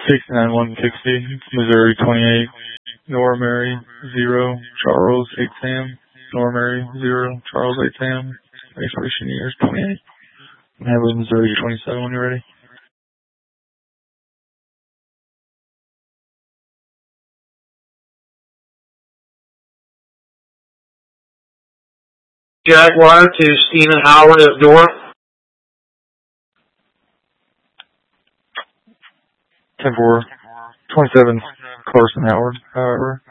69160, Missouri 28, Nora Mary 0, Charles 8 Sam, Nora Mary 0, Charles 8 Sam, expiration years 28. I have a Missouri 27 when you're ready. Jaguar to Stephen Howard of Door. 10-4, 27, Carson Howard, however.